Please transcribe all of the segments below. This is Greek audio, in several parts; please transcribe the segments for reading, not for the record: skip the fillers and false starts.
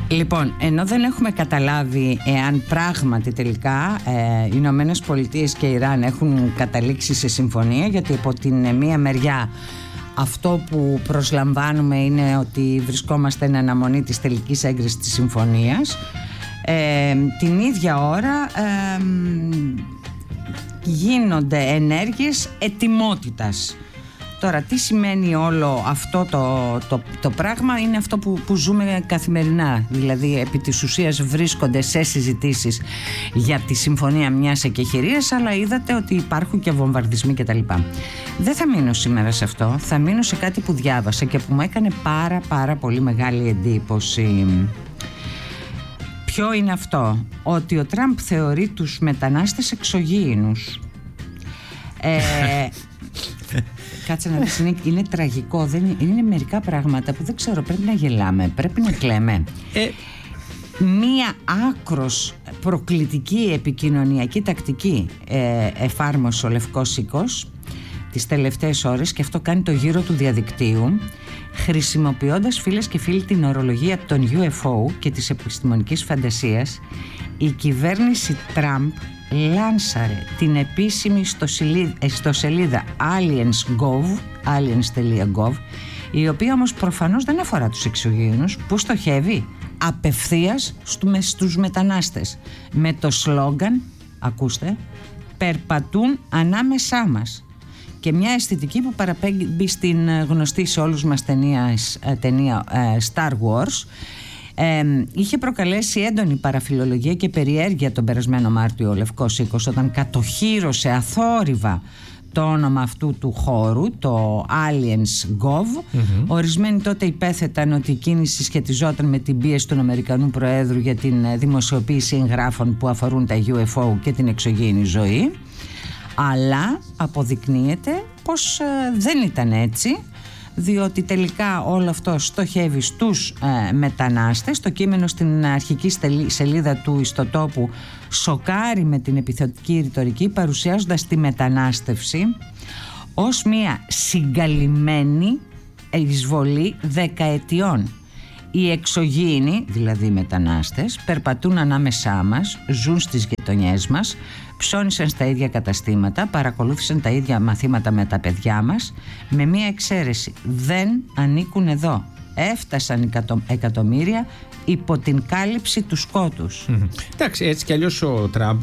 Λοιπόν, ενώ δεν έχουμε καταλάβει εάν πράγματι τελικά οι Ηνωμένες Πολιτείες και η Ιράν έχουν καταλήξει σε συμφωνία, γιατί από την μία μεριά αυτό που προσλαμβάνουμε είναι ότι βρισκόμαστε εν αναμονή της τελικής έγκρισης της συμφωνίας, την ίδια ώρα γίνονται ενέργειες ετοιμότητας. Τώρα, τι σημαίνει όλο αυτό το πράγμα? Είναι αυτό που ζούμε καθημερινά. Δηλαδή, επί της ουσίας βρίσκονται σε συζητήσεις για τη συμφωνία μιας εκεχηρίας, αλλά είδατε ότι υπάρχουν και βομβαρδισμοί κτλ. Δεν θα μείνω σήμερα σε αυτό. Θα μείνω σε κάτι που διάβασα και που μου έκανε πάρα πολύ μεγάλη εντύπωση. Ποιο είναι αυτό? Ότι ο Τραμπ θεωρεί τους μετανάστες εξωγήινους. Κάτσε να δεις, είναι τραγικό. Είναι μερικά πράγματα που δεν ξέρω, πρέπει να γελάμε, πρέπει να κλαίμε. Μία άκρος προκλητική επικοινωνιακή τακτική εφάρμοσε ο Λευκός Οίκος τις τελευταίες ώρες, και αυτό κάνει το γύρο του διαδικτύου, χρησιμοποιώντας, φίλες και φίλοι, την ορολογία των UFO και της επιστημονικής φαντασίας. Η κυβέρνηση Τραμπ λάνσαρε την επίσημη ιστοσελίδα aliens.gov, η οποία όμως προφανώς δεν αφορά τους εξωγήινους, που στοχεύει απευθείας στους μετανάστες, με το σλόγγαν, ακούστε, «Περπατούν ανάμεσά μας», και μια αισθητική που παραπέμπει στην γνωστή σε όλους μας ταινία Star Wars. Είχε προκαλέσει έντονη παραφιλολογία και περιέργεια τον περασμένο Μάρτιο ο Λευκός Οίκος, όταν κατοχύρωσε αθόρυβα το όνομα αυτού του χώρου, το aliens.gov. Ορισμένοι τότε υπέθεταν ότι η κίνηση σχετιζόταν με την πίεση του Αμερικανού Προέδρου για την δημοσιοποίηση εγγράφων που αφορούν τα UFO και την εξωγήινη ζωή, αλλά αποδεικνύεται πως δεν ήταν έτσι, διότι τελικά όλο αυτό στοχεύει στους μετανάστες. Το κείμενο στην αρχική σελίδα του ιστοτόπου σοκάρει με την επιθετική ρητορική, παρουσιάζοντας τη μετανάστευση ως μια συγκαλυμμένη εισβολή δεκαετιών. Οι εξωγήινοι, δηλαδή οι μετανάστες, περπατούν ανάμεσά μας, ζουν στις γειτονιές μας, ψώνισαν στα ίδια καταστήματα, παρακολούθησαν τα ίδια μαθήματα με τα παιδιά μας, με μία εξαίρεση: δεν ανήκουν εδώ. Έφτασαν εκατομμύρια υπό την κάλυψη του σκότους. Εντάξει, έτσι κι αλλιώς ο Τραμπ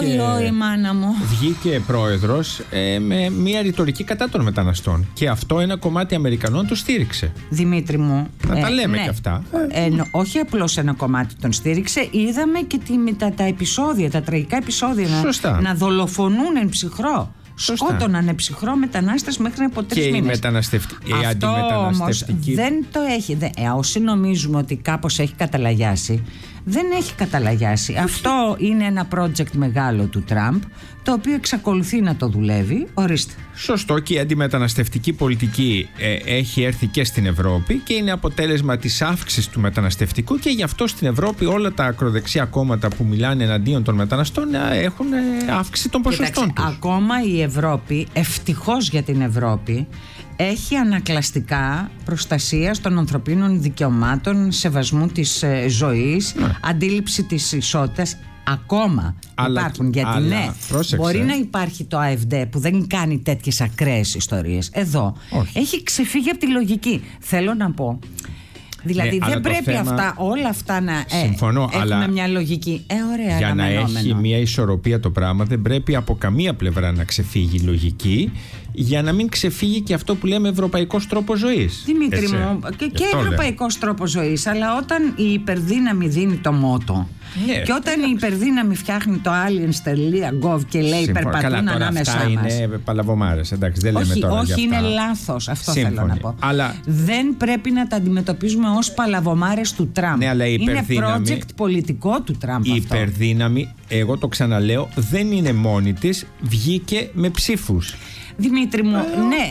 βγήκε πρόεδρος με μια ρητορική κατά των μεταναστών, και αυτό ένα κομμάτι Αμερικανών το στήριξε. Δημήτρη μου, να τα λέμε και αυτά. Όχι απλώς ένα κομμάτι τον στήριξε, είδαμε και τα επεισόδια, τα τραγικά επεισόδια να δολοφονούν εν ψυχρό. Σκότωναν ψυχρό μετανάστες μέχρι από 3 μήνες. Και η αντιμεταναστευτική. Όμως δεν το έχει. Όσοι νομίζουμε ότι κάπως έχει καταλαγιάσει, δεν έχει καταλαγιάσει. Αυτό είναι ένα project μεγάλο του Τραμπ, το οποίο εξακολουθεί να το δουλεύει. Ορίστε. Σωστό, και η αντιμεταναστευτική πολιτική έχει έρθει και στην Ευρώπη και είναι αποτέλεσμα της αύξησης του μεταναστευτικού, και γι' αυτό στην Ευρώπη όλα τα ακροδεξιά κόμματα που μιλάνε εναντίον των μεταναστών έχουν αύξηση των ποσοστών τους. Ακόμα η Ευρώπη, ευτυχώς για την Ευρώπη, έχει ανακλαστικά προστασίας των ανθρωπίνων δικαιωμάτων, σεβασμού της ζωής, αντίληψη της ισότητας. Ακόμα υπάρχουν, γιατί μπορεί να υπάρχει το ΑΕΒΔ που δεν κάνει τέτοιες ακραίες ιστορίες. Εδώ έχει ξεφύγει από τη λογική. Θέλω να πω, δηλαδή δεν πρέπει όλα αυτά να έχουμε μια λογική. Ωραία, για να έχει μια ισορροπία το πράγμα, δεν πρέπει από καμία πλευρά να ξεφύγει η λογική, για να μην ξεφύγει και αυτό που λέμε ευρωπαϊκός τρόπος ζωής. Δημήτρη μου, και ευρωπαϊκός τρόπος ζωής, αλλά όταν η υπερδύναμη δίνει το μότο, και όταν η υπερδύναμη φτιάχνει το aliens.gov και λέει περπατούν ανάμεσά μας. Αυτά είναι παλαβομάρες, εντάξει, δεν λέμε τώρα για αυτά. Είναι λάθος, αυτό θέλω να πω. Αλλά δεν πρέπει να τα αντιμετωπίζουμε ως παλαβομάρες του Τραμπ. Είναι project πολιτικό του Τραμπ αυτό. Η υπερδύναμη, εγώ το ξαναλέω, δεν είναι μόνη της, βγήκε με ψήφους. Δημήτρη μου,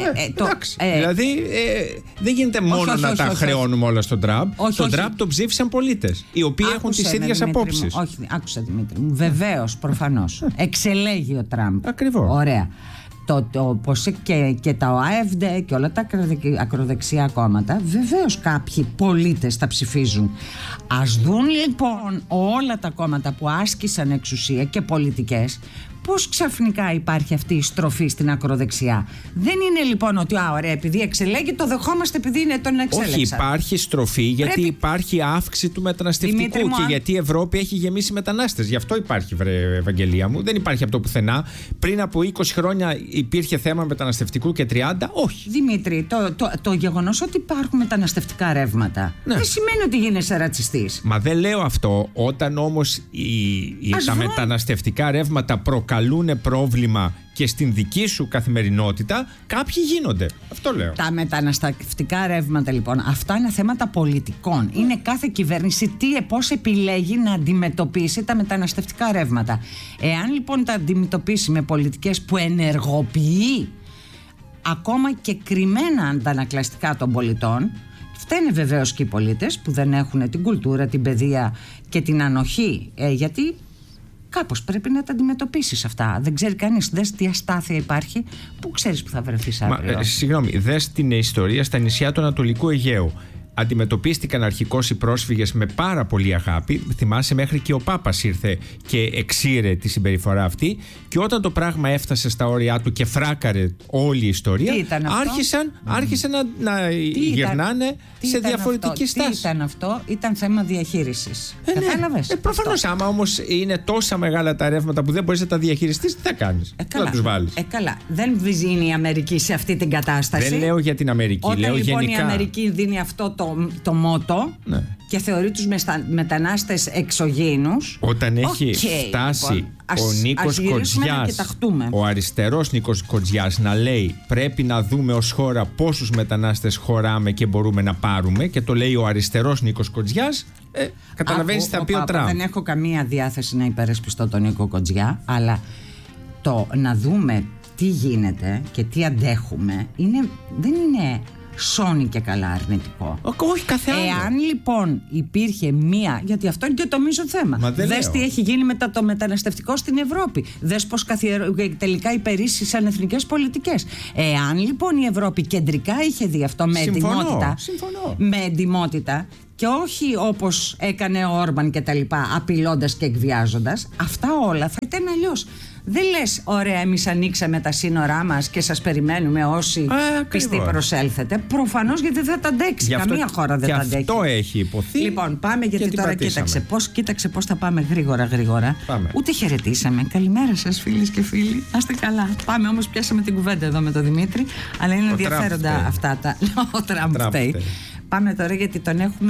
δηλαδή δεν γίνεται μόνο να τα χρεώνουμε όλα στον Τραμπ. Τον Τραμπ τον ψήφισαν πολίτες, οι οποίοι έχουν τις ίδιες απόψεις. Όχι, άκουσα Δημήτρη μου, βεβαίως, προφανώς. Εξελέγει ο Τραμπ. Ακριβώς. Ωραία. πως και τα ΟΑΕΒΔΕ και όλα τα ακροδεξιά κόμματα, βεβαίως κάποιοι πολίτες θα ψηφίζουν. Ας δουν λοιπόν όλα τα κόμματα που άσκησαν εξουσία και πολιτικές, πώς ξαφνικά υπάρχει αυτή η στροφή στην ακροδεξιά. Δεν είναι λοιπόν ότι ωραία, επειδή εξελέγει το δεχόμαστε επειδή είναι τον εξέλεξα. Όχι, υπάρχει στροφή γιατί υπάρχει αύξηση του μεταναστευτικού και γιατί η Ευρώπη έχει γεμίσει μετανάστες. Γι' αυτό υπάρχει, Ευαγγελία μου. Δεν υπάρχει από το πουθενά. Πριν από 20 χρόνια υπήρχε θέμα μεταναστευτικού και 30, όχι. Δημήτρη, το γεγονός ότι υπάρχουν μεταναστευτικά ρεύματα δεν σημαίνει ότι γίνεσαι ρατσιστής. Μα δεν λέω αυτό. Όταν όμως τα μεταναστευτικά ρεύματα προκαλούν πρόβλημα και στην δική σου καθημερινότητα, κάποιοι γίνονται. Αυτό λέω. Τα μεταναστευτικά ρεύματα λοιπόν, αυτά είναι θέματα πολιτικών. Είναι κάθε κυβέρνηση πώς επιλέγει να αντιμετωπίσει τα μεταναστευτικά ρεύματα. Εάν λοιπόν τα αντιμετωπίσει με πολιτικές που ενεργοποιεί ακόμα και κρυμμένα αντανακλαστικά των πολιτών, φταίνε βεβαίως και οι πολίτες που δεν έχουν την κουλτούρα, την παιδεία και την ανοχή, γιατί κάπως πρέπει να τα αντιμετωπίσεις αυτά. Δεν ξέρει κανείς. Δες τι αστάθεια υπάρχει. Πού ξέρεις που θα βρεθείς αύριο. Συγγνώμη, δες την ιστορία στα νησιά του Ανατολικού Αιγαίου. Αντιμετωπίστηκαν αρχικώς οι πρόσφυγες με πάρα πολύ αγάπη. Θυμάσαι, μέχρι και ο Πάπας ήρθε και εξήρε τη συμπεριφορά αυτή. Και όταν το πράγμα έφτασε στα όρια του και φράκαρε όλη η ιστορία, άρχισαν να γυρνάνε σε διαφορετική στάση. Τι ήταν αυτό? Ήταν θέμα διαχείρισης. Κατάλαβες? Προφανώς, άμα όμως είναι τόσα μεγάλα τα ρεύματα που δεν μπορείς να τα διαχειριστείς, τι θα κάνεις? Θα τους βάλεις. Καλά. Δεν βυζίνει η Αμερική σε αυτή την κατάσταση. Δεν λέω για την Αμερική. Όταν λέω λοιπόν γενικά. Η Αμερική δίνει αυτό το μότο και θεωρεί τους μετανάστες εξωγήινους. Όταν έχει φτάσει λοιπόν, ο Νίκος Κοντζιάς, ο αριστερός Νίκος Κοντζιάς, να λέει πρέπει να δούμε ως χώρα πόσους μετανάστες χωράμε και μπορούμε να πάρουμε, και το λέει ο αριστερός Νίκος Κοντζιάς, καταλαβαίνεις τι θα πει ο Τραμπ. Δεν έχω καμία διάθεση να υπερασπιστώ τον Νίκο Κοντζιά, αλλά το να δούμε τι γίνεται και τι αντέχουμε δεν είναι σώνει και καλά αρνητικό. Όχι, κάθε άλλο. Εάν λοιπόν υπήρχε μία. Γιατί αυτό είναι και το μείζον θέμα. Δες τι έχει γίνει μετά το μεταναστευτικό στην Ευρώπη. Δες πως τελικά υπερίσχυσαν εθνικές πολιτικές. Εάν λοιπόν η Ευρώπη κεντρικά είχε δει αυτό με εντιμότητα. Με εντιμότητα. Και όχι όπως έκανε ο Όρμπαν και τα λοιπά, απειλώντας και εκβιάζοντας, αυτά όλα θα ήταν αλλιώς. Δεν λες, ωραία, εμείς ανοίξαμε τα σύνορά μας και σας περιμένουμε όσοι πιστοί προσέλθετε. Προφανώς, γιατί δεν θα τα αντέξει. Καμία χώρα δεν τα αντέξει. Αυτό έχει υποθεί. Λοιπόν, πάμε, γιατί τώρα κοίταξε πώς θα πάμε γρήγορα. Πάμε. Ούτε χαιρετήσαμε. Καλημέρα σας, φίλες και φίλοι. Να είστε καλά. Πάμε, όμως πιάσαμε την κουβέντα εδώ με τον Δημήτρη. Αλλά είναι ενδιαφέροντα αυτά τα. Ο Τραμπ φταίει. Πάμε τώρα, γιατί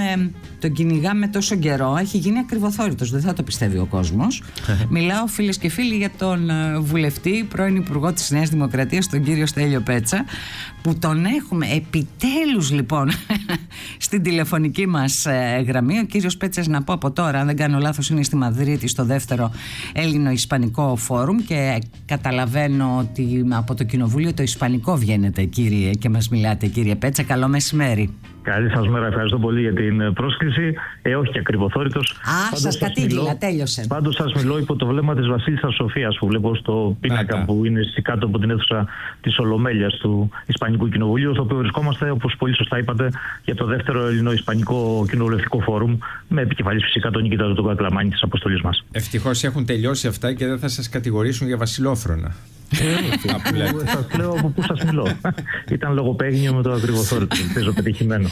τον κυνηγάμε τόσο καιρό. Έχει γίνει ακριβοθόρητος, δεν θα το πιστεύει ο κόσμος. Μιλάω, φίλες και φίλοι, για τον βουλευτή, πρώην υπουργό της Νέας Δημοκρατίας, τον κύριο Στέλιο Πέτσα, που τον έχουμε επιτέλους λοιπόν στην τηλεφωνική μας γραμμή. Ο κύριος Πέτσας, να πω από τώρα, αν δεν κάνω λάθος, είναι στη Μαδρίτη στο δεύτερο Έλληνο-Ισπανικό φόρουμ, και καταλαβαίνω ότι από το Κοινοβούλιο το Ισπανικό βγαίνετε, κύριε, και μας μιλάτε, κύριε Πέτσα. Καλό μεσημέρι. Καλή σας μέρα, ευχαριστώ πολύ για την πρόσκληση. Όχι και ακριβοθόρητος. Σας κατήγγειλα, τέλειωσε. Πάντως σας μιλώ υπό το βλέμμα της Βασίλισσας Σοφίας, που βλέπω στο πίνακα που είναι κάτω από την αίθουσα της Ολομέλειας του Ισπανικού Κοινοβουλίου, στο οποίο βρισκόμαστε, όπως πολύ σωστά είπατε, για το δεύτερο Ελληνο-Ισπανικό Κοινοβουλευτικό Φόρουμ, με επικεφαλής φυσικά τον Νικήτα τον Κακλαμάνη της αποστολής μας. Ευτυχώς έχουν τελειώσει αυτά και δεν θα σας κατηγορήσουν για βασιλόφρονα. Σας λέω από πού σας μιλώ. Ήταν λογοπαίγνιο με το ακριβοθόρητο. Παίζω πετυχημένο.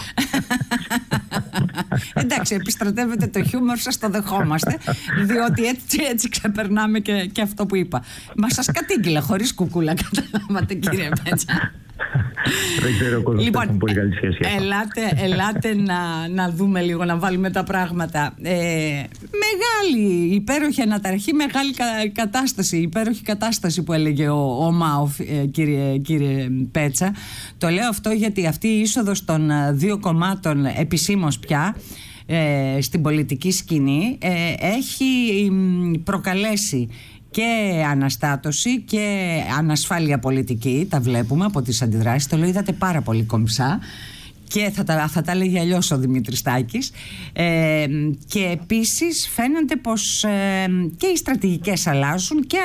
Εντάξει, επιστρατεύετε το χιούμορ σας, το δεχόμαστε, διότι έτσι ξεπερνάμε και αυτό που είπα. Μα σας κατήγγειλα χωρίς κουκούλα, καταλάβατε, κύριε Πέτσα. Δεν ξέρω, κόσμο, λοιπόν, πολύ καλή σχέση. Ελάτε να δούμε λίγο, να βάλουμε τα πράγματα. Μεγάλη, υπέροχη αναταραχή, μεγάλη κατάσταση, υπέροχη κατάσταση που έλεγε ο ΜΑΟ, κύριε Πέτσα. Το λέω αυτό γιατί αυτή η είσοδος των δύο κομμάτων επισήμως πια στην πολιτική σκηνή έχει προκαλέσει και αναστάτωση και ανασφάλεια πολιτική. Τα βλέπουμε από τις αντιδράσεις. Το λέω, είδατε πάρα πολύ κομψά. και θα τα λέγει αλλιώς ο Δημήτρης Τάκης, και επίσης φαίνεται πως και οι στρατηγικές αλλάζουν και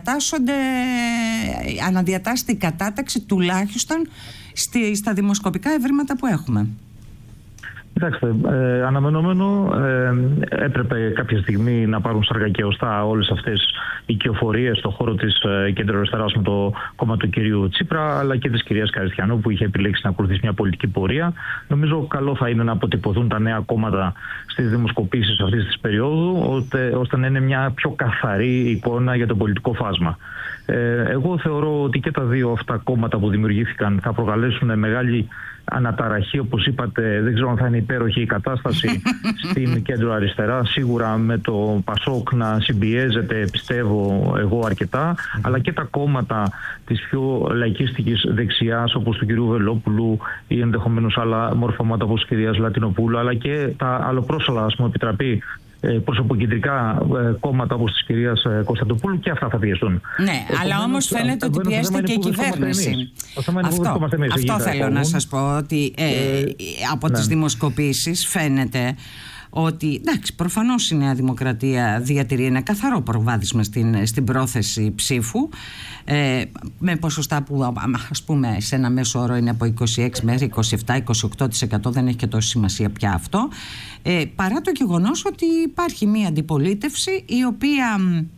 αναδιατάσσεται η κατάταξη τουλάχιστον στα δημοσκοπικά ευρήματα που έχουμε. Κοιτάξτε, αναμενόμενο έπρεπε κάποια στιγμή να πάρουν σάρκα και οστά όλες αυτές οι κυοφορίες στον χώρο της κεντροαριστεράς με το κόμμα του κυρίου Τσίπρα, αλλά και της κυρίας Καριστιανού, που είχε επιλέξει να ακολουθήσει μια πολιτική πορεία. Νομίζω καλό θα είναι να αποτυπωθούν τα νέα κόμματα στις δημοσκοπήσεις αυτής της περίοδου, ώστε να είναι μια πιο καθαρή εικόνα για το πολιτικό φάσμα. Εγώ θεωρώ ότι και τα δύο αυτά κόμματα που δημιουργήθηκαν θα προκαλέσουν μεγάλη αναταραχή, όπως είπατε. Δεν ξέρω αν θα είναι υπέροχη η κατάσταση στην κέντρο αριστερά. Σίγουρα με το Πασόκ να συμπιέζεται, πιστεύω εγώ, αρκετά, αλλά και τα κόμματα της πιο λαϊκίστικης δεξιάς, όπως του κυρίου Βελόπουλου, ή ενδεχομένως άλλα μορφώματα όπως της κυρίας Λατινοπούλου, αλλά και τα αλλοπρόσωπα, ας μου επιτραπεί, προσωποκεντρικά κόμματα όπως της κυρίας Κωνσταντοπούλου, και αυτά θα πιεστούν. Ναι, αλλά όμως φαίνεται ότι πιέζεται και η κυβέρνηση. Αυτό θέλω να σας πω, ότι από τις δημοσκοπήσεις φαίνεται ότι, εντάξει, προφανώς η Νέα Δημοκρατία διατηρεί ένα καθαρό προβάδισμα στην πρόθεση ψήφου, με ποσοστά που, ας πούμε, σε ένα μέσο όρο είναι από 26 μέχρι 27-28%, δεν έχει και τόση σημασία πια αυτό, παρά το γεγονός ότι υπάρχει μια αντιπολίτευση η οποία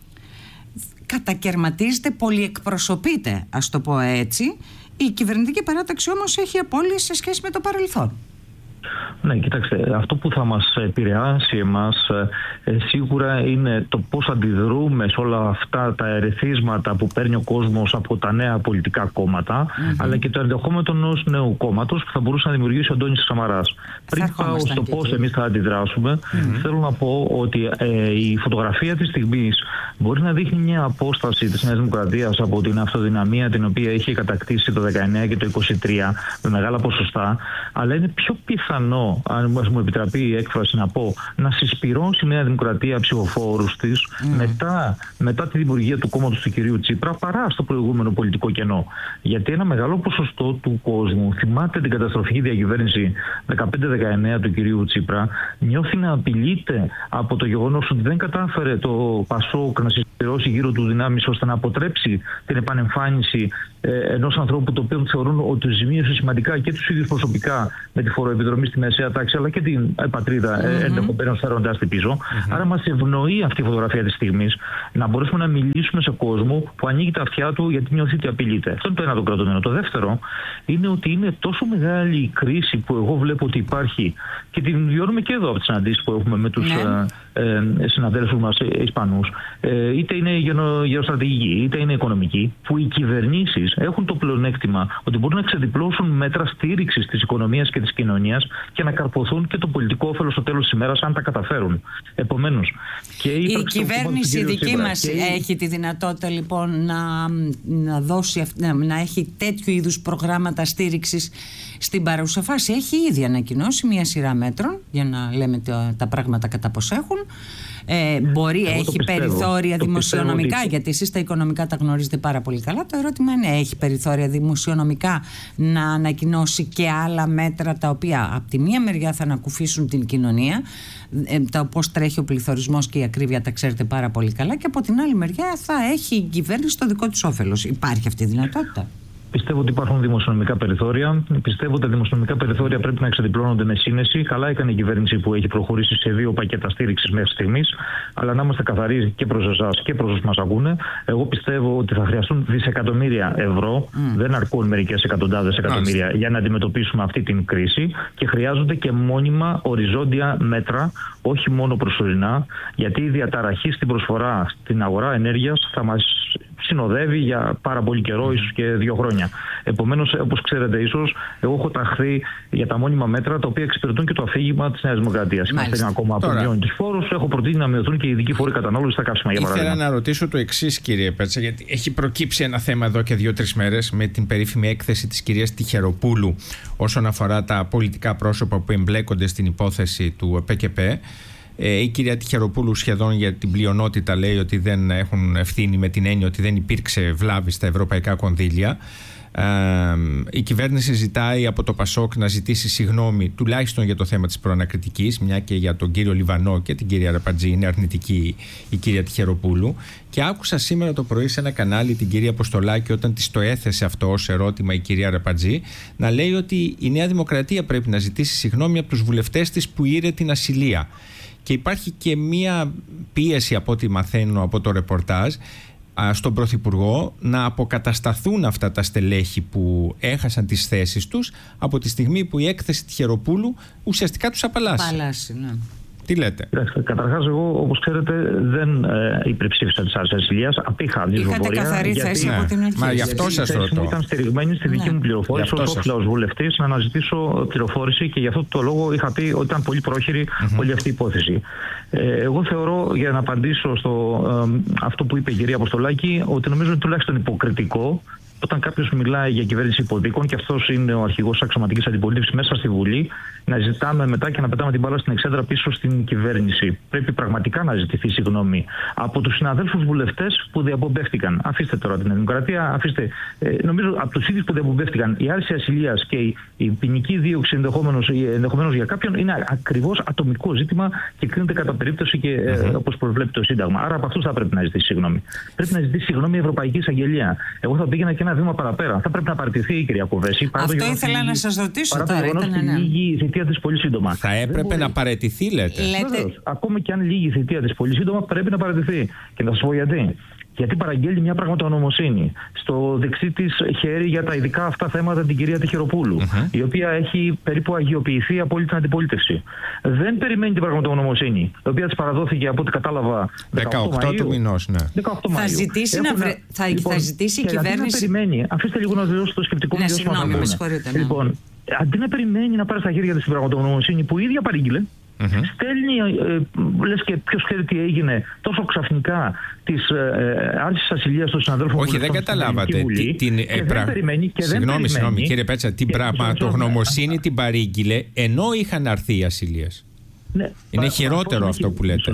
κατακερματίζεται, πολυεκπροσωπείται, ας το πω έτσι. Η κυβερνητική παράταξη όμως έχει απώλειες σε σχέση με το παρελθόν. Ναι, κοιτάξτε, αυτό που θα μας επηρεάσει εμάς σίγουρα είναι το πώς αντιδρούμε σε όλα αυτά τα ερεθίσματα που παίρνει ο κόσμος από τα νέα πολιτικά κόμματα, αλλά και το ενδεχόμενο ενός νέου κόμματος που θα μπορούσε να δημιουργήσει ο Αντώνης Σαμαράς. Πριν πάω στο πώς εμείς θα αντιδράσουμε, θέλω να πω ότι η φωτογραφία της στιγμής μπορεί να δείχνει μια απόσταση της Νέας Δημοκρατίας από την αυτοδυναμία την οποία είχε κατακτήσει το 19 και το 23 με μεγάλα ποσοστά, αλλά είναι πιο πιθανό, αν μου επιτραπεί η έκφραση να πω, να συσπυρώσει η Νέα Δημοκρατία ψηφοφόρους της μετά τη δημιουργία του κόμματος του κυρίου Τσίπρα, παρά στο προηγούμενο πολιτικό κενό. Γιατί ένα μεγάλο ποσοστό του κόσμου θυμάται την καταστροφική διακυβέρνηση 15-19 του κυρίου Τσίπρα, νιώθει να απειλείται από το γεγονός ότι δεν κατάφερε το Πασόκ να συσπυρώσει γύρω του δυνάμεις ώστε να αποτρέψει την επανεμφάνιση ενός ανθρώπου το οποίο θεωρούν ότι ζημίωσε σημαντικά και τους ίδιους προσωπικά με τη φοροεπιδρομή στη μεσαία τάξη, αλλά και την πατρίδα ενδεχομένως φέροντάς την πίσω. Άρα μας ευνοεί αυτή η φωτογραφία της στιγμής να μπορέσουμε να μιλήσουμε σε κόσμο που ανοίγει τα αυτιά του γιατί νιώθει ότι απειλείται. Αυτό είναι το ένα το κρατούμενο. Το δεύτερο είναι ότι είναι τόσο μεγάλη η κρίση που εγώ βλέπω ότι υπάρχει και την βιώνουμε και εδώ από τις συναντήσεις που έχουμε με τους συναδέλφους μας Ισπανούς, είτε είναι γεωστρατηγική είτε είναι οικονομική, που οι κυβερνήσεις έχουν το πλεονέκτημα ότι μπορούν να ξεδιπλώσουν μέτρα στήριξης της οικονομίας και της κοινωνίας και να καρποθούν και το πολιτικό όφελος στο τέλος της ημέρας, αν τα καταφέρουν. Επομένως, και η κυβέρνηση δική μας έχει τη δυνατότητα λοιπόν να δώσει, να έχει τέτοιου είδους προγράμματα στήριξης στην παρούσα φάση. Έχει ήδη ανακοινώσει μια σειρά μέτρων, για να λέμε τα πράγματα κατά πώς έχουν. Έχει περιθώρια δημοσιονομικά, γιατί εσείς τα οικονομικά τα γνωρίζετε πάρα πολύ καλά. Το ερώτημα είναι, έχει περιθώρια δημοσιονομικά να ανακοινώσει και άλλα μέτρα τα οποία από τη μία μεριά θα ανακουφίσουν την κοινωνία, πώς τρέχει ο πληθωρισμός και η ακρίβεια τα ξέρετε πάρα πολύ καλά, και από την άλλη μεριά θα έχει η κυβέρνηση το δικό της όφελος. Υπάρχει αυτή η δυνατότητα? Πιστεύω ότι υπάρχουν δημοσιονομικά περιθώρια. Πιστεύω ότι τα δημοσιονομικά περιθώρια πρέπει να εξαντιπλώνονται με σύνεση. Καλά έκανε η κυβέρνηση που έχει προχωρήσει σε 2 πακέτα στήριξης μέχρι στιγμής. Αλλά να είμαστε καθαροί και προς εσάς και προς όσους μας ακούνε. Εγώ πιστεύω ότι θα χρειαστούν δισεκατομμύρια ευρώ. Δεν αρκούν μερικές εκατοντάδες εκατομμύρια για να αντιμετωπίσουμε αυτή την κρίση. Και χρειάζονται και μόνιμα οριζόντια μέτρα, όχι μόνο προσωρινά. Γιατί η διαταραχή στην προσφορά στην αγορά ενέργειας θα μας συνοδεύει για πάρα πολύ καιρό, ίσως και 2 χρόνια. Επομένως, όπως ξέρετε, ίσως, εγώ έχω ταχθεί για τα μόνιμα μέτρα τα οποία εξυπηρετούν και το αφήγημα της Νέας Δημοκρατίας. Είμαστε ένα κόμμα που μειώνει τους φόρους. Έχω προτείνει να μειωθούν και οι ειδικοί φόροι κατανάλωσης στα καύσιμα, για παράδειγμα. Ήθελα να ρωτήσω το εξής, κύριε Πέτσα, γιατί έχει προκύψει ένα θέμα εδώ και 2-3 μέρες με την περίφημη έκθεση της κυρίας Τιχεροπούλου όσον αφορά τα πολιτικά πρόσωπα που εμπλέκονται στην υπόθεση του ΠΚΠ. Η κυρία Τιχεροπούλου σχεδόν για την πλειονότητα λέει ότι δεν έχουν ευθύνη, με την έννοια ότι δεν υπήρξε βλάβη στα ευρωπαϊκά κονδύλια. Η κυβέρνηση ζητάει από το ΠΑΣΟΚ να ζητήσει συγγνώμη τουλάχιστον για το θέμα της προανακριτικής, μια και για τον κύριο Λιβανό και την κυρία Αραπατζή είναι αρνητική η κυρία Τυχεροπούλου. Και άκουσα σήμερα το πρωί σε ένα κανάλι την κυρία Αποστολάκη, όταν της το έθεσε αυτό ως ερώτημα η κυρία Αραπατζή, να λέει ότι η Νέα Δημοκρατία πρέπει να ζητήσει συγγνώμη από τους βουλευτές της που ήρε την ασυλία. Και υπάρχει και μία πίεση, από ό,τι μαθαίνω από το ρεπορτάζ, στον Πρωθυπουργό να αποκατασταθούν αυτά τα στελέχη που έχασαν τις θέσεις τους από τη στιγμή που η έκθεση Τυχεροπούλου ουσιαστικά τους απαλλάσσει. Ναι. Τι λέτε? Καταρχάς, εγώ, όπως ξέρετε, δεν υπερψήφισα τις άρσεις ασυλίας. Απήχα ψηφοφορία. Είχατε καθαρή θέση από την αρχή. Μα γι' αυτό σας ρωτώ. Η θέση μου ήταν στηριγμένη στη δική μου πληροφόρηση. Ως βουλευτής να αναζητήσω πληροφόρηση και γι' αυτό το λόγο είχα πει ότι ήταν πολύ πρόχειρη όλη αυτή η υπόθεση. Εγώ θεωρώ, για να απαντήσω στο αυτό που είπε η κυρία Αποστολάκη, ότι νομίζω είναι τουλάχιστον υποκριτικό όταν κάποιος μιλάει για κυβέρνηση υποδίκων, και αυτός είναι ο αρχηγός αξιωματικής αντιπολίτευσης μέσα στη Βουλή, να ζητάμε μετά και να πετάμε την μπάλα στην εξέδρα πίσω στην κυβέρνηση. Πρέπει πραγματικά να ζητηθεί συγγνώμη από τους συναδέλφους βουλευτές που διαπομπεύτηκαν. Αφήστε τώρα την Δημοκρατία, αφήστε. Νομίζω από τους ίδιους που διαπομπεύτηκαν, η άρση ασυλίας και η ποινική δίωξη ενδεχομένως για κάποιον είναι ακριβώς ατομικό ζήτημα και κρίνεται κατά περίπτωση και όπως προβλέπει το Σύνταγμα. Άρα από αυτούς θα πρέπει να ζητήσει συγγνώμη. Πρέπει να ζητήσει συγγνώμη η Ευρωπαϊκή Εισαγγελία. Εγώ θα πήγαινα και ένα βήμα παραπέρα. Θα πρέπει να παραιτηθεί η κυρία Κοβέση. Αυτό ήθελα να σας ρωτήσω τώρα. Λύγει η θητεία της πολύ σύντομα. Θα έπρεπε να παραιτηθεί, λέτε? Ακόμα και αν λύγει η θητεία της πολύ σύντομα, πρέπει να παραιτηθεί. Και να σας πω γιατί. Γιατί παραγγέλνει μια πραγματονομοσύνη στο δεξί της χέρι για τα ειδικά αυτά θέματα την κυρία Τυχεροπούλου, η οποία έχει περίπου αγιοποιηθεί από όλη την αντιπολίτευση. Δεν περιμένει την πραγματονομοσύνη, η οποία της παραδόθηκε από ό,τι κατάλαβα 18 του μηνός. Ναι. 18 θα ζητήσει, θα ζητήσει η κυβέρνηση. Περιμένει, αφήστε λίγο να δηλώσω το σκεπτικό μου. Συγγνώμη, με συγχωρείτε. Λοιπόν, αντί να περιμένει να πάρει στα χέρια της την πραγματονομοσύνη που η ίδια παρήγγειλε, στέλνει, λες και ποιος ξέρει τι έγινε, τόσο ξαφνικά της άρσης ασυλίας των συναδέλφων. Όχι, δεν καταλάβατε. Συγγνώμη, κύριε Πέτσα, την πραγματογνωμοσύνη την παρήγγειλε ενώ είχαν αρθεί οι ασυλίες. Ναι, είναι χειρότερο αυτό που λέτε.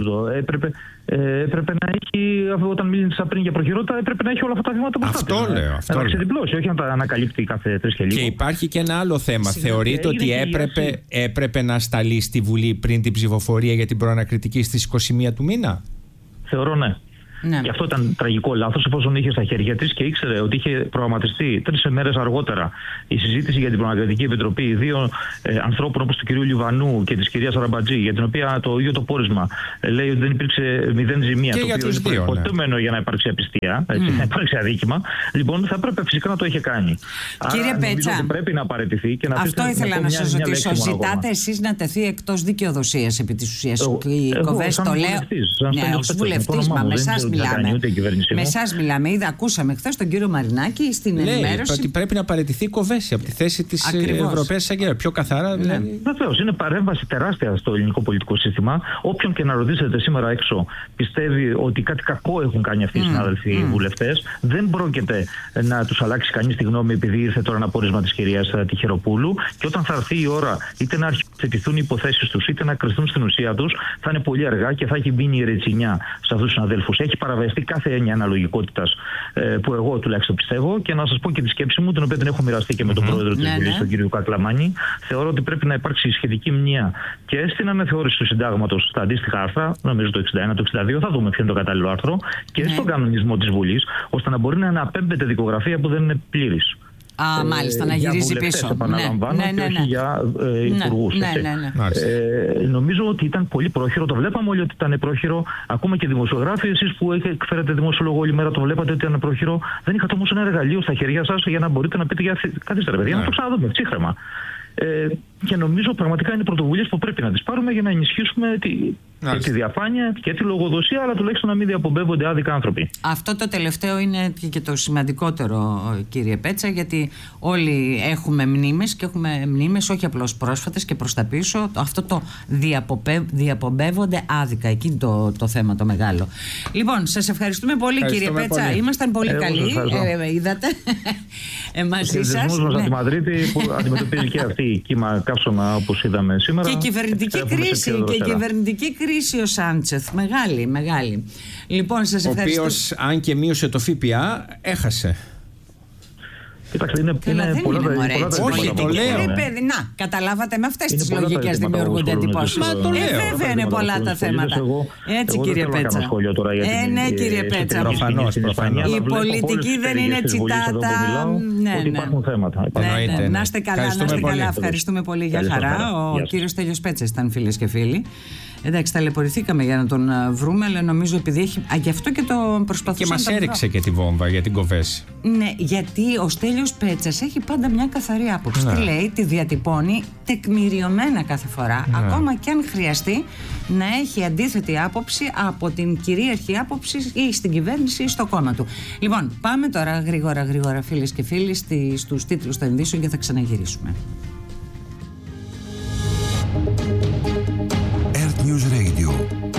Έπρεπε να έχει, όταν μίλησα πριν για προχειρότητα, έπρεπε να έχει όλα αυτά τα βήματα μπροστά. Αυτό λέω. Να ξεδιπλώσει, όχι να τα ανακαλύπτει κάθε 3 και λίγο. Και υπάρχει και ένα άλλο θέμα. Θεωρείτε ότι έπρεπε να σταλεί στη Βουλή πριν την ψηφοφορία για την προανακριτική στις 21 του μήνα? Θεωρώ ναι. Ναι. Και αυτό ήταν τραγικό λάθος, εφόσον είχε στα χέρια της και ήξερε ότι είχε προγραμματιστεί 3 μέρες αργότερα η συζήτηση για την Προανακριτική Επιτροπή 2 ανθρώπων όπως του κυρίου Λιβανού και της κυρίας Αραμπατζή, για την οποία το ίδιο το πόρισμα λέει ότι δεν υπήρξε 0 ζημία. Και το οποίο είναι προϋποτούμενο για να υπάρξει απιστία, να υπάρξει αδίκημα. Λοιπόν, θα έπρεπε φυσικά να το είχε κάνει. Κύριε Πέτσα, πρέπει να παραιτηθεί και να αυτό ήθελα να σας ρωτήσω. Ζητάτε εσείς να τεθεί εκτός δικαιοδοσίας επί της ουσίας? Η Κοβές το λέω. Ναι, ως βουλευτής, μα με εσάς μιλάμε. Με εσάς μιλάμε. Είδα, ακούσαμε χθες τον κύριο Μαρινάκη στην ενημέρωση. Ότι πρέπει να παραιτηθεί η Κοβέση από τη θέση της Ευρωπαίας Εισαγγελίας. Πιο καθαρά δηλαδή. Βεβαίως, είναι παρέμβαση τεράστια στο ελληνικό πολιτικό σύστημα. Όποιον και να ρωτήσετε σήμερα έξω πιστεύει ότι κάτι κακό έχουν κάνει αυτοί οι συνάδελφοι βουλευτές. Δεν πρόκειται να τους αλλάξει κανείς τη γνώμη επειδή ήρθε τώρα ένα πόρισμα της κυρίας Τυχεροπούλου. Και όταν θα έρθει η ώρα είτε να αρχιοθετηθούν οι υποθέσεις τους είτε να κρυφθούν στην ουσία τους, θα είναι πολύ αργά και θα έχει μπει η ρετσινιά σε αυτούς τους συναδέλφους. Έχει παραβιαστεί κάθε έννοια αναλογικότητας που εγώ τουλάχιστον πιστεύω, και να σας πω και τη σκέψη μου, την οποία την έχω μοιραστεί και με τον πρόεδρο της Βουλής, τον κύριο Κακλαμάνη. Θεωρώ ότι πρέπει να υπάρξει σχετική μνήμα και στην αναθεώρηση του συντάγματος στα αντίστοιχα άρθρα, νομίζω το 61, το 62, θα δούμε ποιο είναι το κατάλληλο άρθρο, και στον κανονισμό της Βουλής, ώστε να μπορεί να αναπέμπεται δικογραφία που δεν είναι πλήρης. Μάλιστα, να γυρίζει πίσω. Επαναλαμβάνω, και όχι για υπουργούς. Νομίζω ότι ήταν πολύ πρόχειρο. Το βλέπαμε όλοι ότι ήταν πρόχειρο. Ακόμα και δημοσιογράφοι, εσείς που εκφέρετε δημοσιολόγο όλη μέρα, το βλέπατε ότι ήταν πρόχειρο. Δεν είχατε όμως ένα εργαλείο στα χέρια σας για να μπορείτε να πείτε καθίστε ρε παιδιά, να το ξαναδούμε ψύχρεμα. Και νομίζω πραγματικά είναι πρωτοβουλίες που πρέπει να τις πάρουμε για να ενισχύσουμε τη διαφάνεια και τη λογοδοσία, αλλά τουλάχιστον να μην διαπομπεύονται άδικα άνθρωποι. Αυτό το τελευταίο είναι και το σημαντικότερο, κύριε Πέτσα, γιατί όλοι έχουμε μνήμες και έχουμε μνήμες όχι απλώς πρόσφατες και προς τα πίσω. Αυτό το διαπομπεύονται άδικα. Εκεί το θέμα το μεγάλο. Λοιπόν, σας ευχαριστούμε πολύ, κύριε Πέτσα. Πολύ. Ήμασταν πολύ καλοί. Είδατε. Μαζί σας. Στη Μαδρίτη που αντιμετωπίζει και αυτή η κύμα καύσωνα όπως είδαμε σήμερα. Και κυβερνητική κρίση ο Σάντσεθ. Μεγάλη. Λοιπόν, σας ευχαριστώ. Ο οποίος, αν και μείωσε το ΦΠΑ, έχασε. Κοιτάξτε, είναι πολλά τα Όχι, το λέω. Να, καταλάβατε, με αυτές τις λογικές δημιουργούνται εντυπώσεις. Μα το λέω. Βέβαια είναι πολλά τα θέματα. Έτσι, κύριε Πέτσα. Ναι, κύριε Πέτσα. Προφανώς. Η πολιτική δεν είναι τσιτάτα. Ότι υπάρχουν θέματα. Να είστε καλά, ευχαριστούμε πολύ, για χαρά. Ο κύριος Στέλιος Πέτσας ήταν, φίλες και φίλοι. Εντάξει, ταλαιπωρηθήκαμε για να τον βρούμε, αλλά νομίζω επειδή έχει. Γι' αυτό και το προσπαθούσαμε. Και μας έριξε και τη βόμβα για την Κοβέση. Ναι, γιατί ο Στέλιος Πέτσας έχει πάντα μια καθαρή άποψη. Τι λέει, τη διατυπώνει τεκμηριωμένα κάθε φορά, ακόμα και αν χρειαστεί να έχει αντίθετη άποψη από την κυρίαρχη άποψη ή στην κυβέρνηση ή στο κόμμα του. Λοιπόν, πάμε τώρα γρήγορα, φίλες και φίλοι, στους τίτλους των ειδήσεων και θα ξαναγυρίσουμε.